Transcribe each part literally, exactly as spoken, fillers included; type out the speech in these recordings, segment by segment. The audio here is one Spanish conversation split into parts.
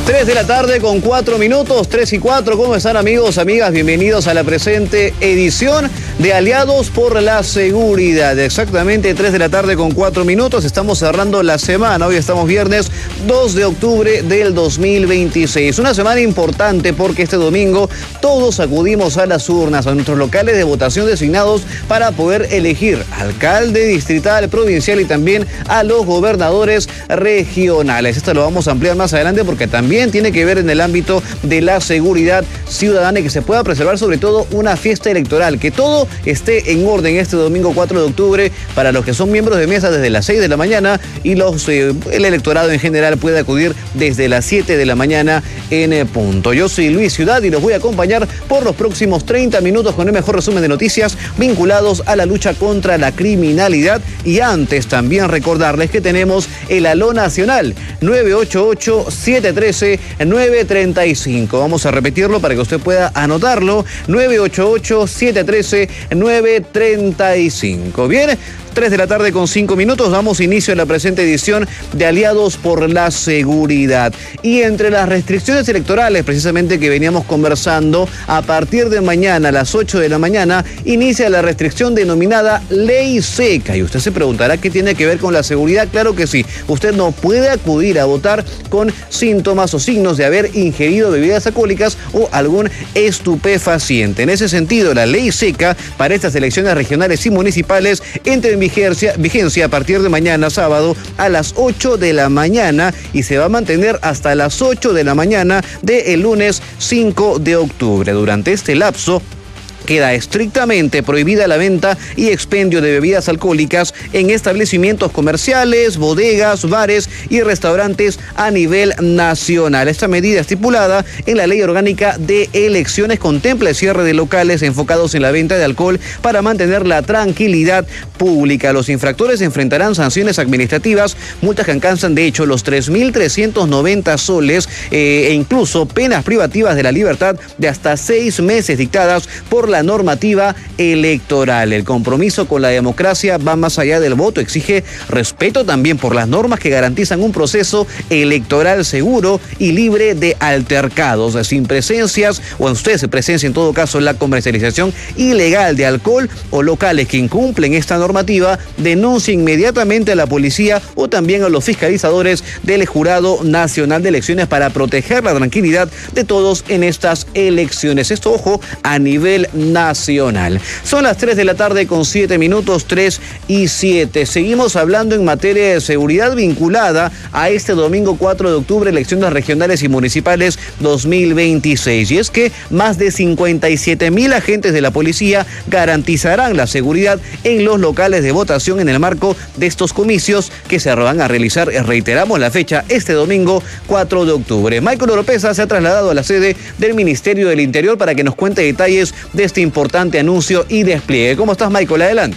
tres de la tarde con cuatro minutos, tres y cuatro. ¿Cómo están, amigos, amigas? Bienvenidos a la presente edición de Aliados por la Seguridad. Exactamente tres de la tarde con cuatro minutos. Estamos cerrando la semana. Hoy estamos viernes dos de octubre del dos mil veintiséis. Una semana importante porque este domingo todos acudimos a las urnas, a nuestros locales de votación designados para poder elegir alcalde distrital, provincial y también a los gobernadores regionales. Esto lo vamos a ampliar más adelante porque también tiene que ver en el ámbito de la seguridad ciudadana y que se pueda preservar sobre todo una fiesta electoral, que todo esté en orden este domingo cuatro de octubre para los que son miembros de mesa desde las seis de la mañana y los eh, el electorado en general puede acudir desde las siete de la mañana en eh, punto. Yo soy Luis Ciudad y los voy a acompañar por los próximos treinta minutos con el mejor resumen de noticias vinculados a la lucha contra la criminalidad, y antes también recordarles que tenemos el Aló Nacional nueve ocho ocho, siete uno tres, nueve tres cinco. Vamos a repetirlo para que usted pueda anotarlo: nueve ocho ocho, siete uno tres, nueve tres cinco. Bien, tres de la tarde con cinco minutos, damos inicio a la presente edición de Aliados por la Seguridad. Y entre las restricciones electorales, precisamente que veníamos conversando, a partir de mañana a las ocho de la mañana inicia la restricción denominada Ley Seca. Y usted se preguntará qué tiene que ver con la seguridad. Claro que sí, usted no puede acudir a votar con síntomas o signos de haber ingerido bebidas alcohólicas o algún estupefaciente. En ese sentido, la Ley Seca para estas elecciones regionales y municipales entra en Vigencia, vigencia a partir de mañana sábado a las ocho de la mañana y se va a mantener hasta las ocho de la mañana del lunes cinco de octubre. Durante este lapso queda estrictamente prohibida la venta y expendio de bebidas alcohólicas en establecimientos comerciales, bodegas, bares y restaurantes a nivel nacional. Esta medida estipulada en la Ley Orgánica de Elecciones contempla el cierre de locales enfocados en la venta de alcohol para mantener la tranquilidad pública. Los infractores enfrentarán sanciones administrativas, multas que alcanzan de hecho los tres mil trescientos noventa soles eh, e incluso penas privativas de la libertad de hasta seis meses dictadas por la normativa electoral. El compromiso con la democracia va más allá del voto, exige respeto también por las normas que garantizan un proceso electoral seguro y libre de altercados, sin presencias, o en usted se presencia en todo caso en la comercialización ilegal de alcohol o locales que incumplen esta normativa, denuncia inmediatamente a la policía o también a los fiscalizadores del Jurado Nacional de Elecciones para proteger la tranquilidad de todos en estas elecciones. Esto, ojo, a nivel nacional. Son las tres de la tarde con siete minutos, tres y siete. Seguimos hablando en materia de seguridad vinculada a este domingo cuatro de octubre, elecciones regionales y municipales dos mil veintiséis. Y es que más de cincuenta y siete mil agentes de la policía garantizarán la seguridad en los locales de votación en el marco de estos comicios que se van a realizar, reiteramos la fecha, este domingo cuatro de octubre. Michael Oropesa se ha trasladado a la sede del Ministerio del Interior para que nos cuente detalles de este importante anuncio y despliegue. ¿Cómo estás, Michael? Adelante.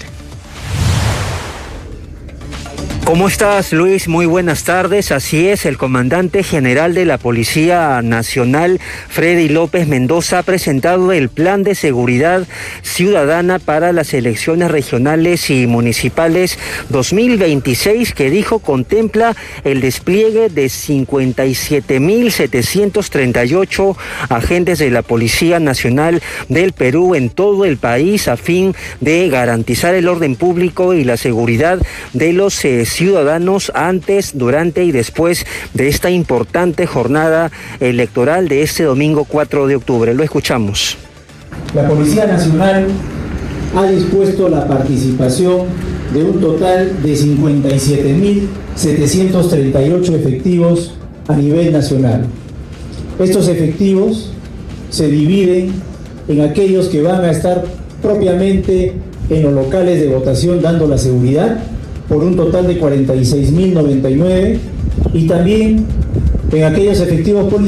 ¿Cómo estás, Luis? Muy buenas tardes. Así es, el comandante general de la Policía Nacional, Freddy López Mendoza, ha presentado el Plan de Seguridad Ciudadana para las elecciones regionales y municipales dos mil veintiséis, que dijo contempla el despliegue de cincuenta y siete mil setecientos treinta y ocho agentes de la Policía Nacional del Perú en todo el país a fin de garantizar el orden público y la seguridad de los eh, ciudadanos antes, durante y después de esta importante jornada electoral de este domingo cuatro de octubre. Lo escuchamos. La Policía Nacional ha dispuesto la participación de un total de cincuenta y siete mil setecientos treinta y ocho efectivos a nivel nacional. Estos efectivos se dividen en aquellos que van a estar propiamente en los locales de votación dando la seguridad, por un total de cuarenta y seis mil noventa y nueve, y también en aquellos efectivos policiales